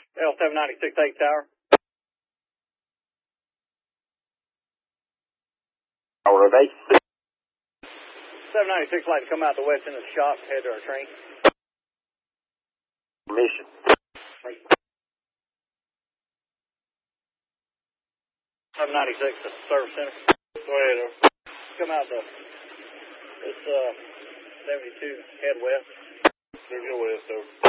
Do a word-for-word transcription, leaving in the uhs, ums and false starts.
L seven ninety-six eight tower. Tower of eight. seven ninety-six like to come out the west end of the shop, head to our train. Mission. seven ninety-six at the service center. Go ahead, over. Come out the, it's uh, seventy-two, head west. Go west, over.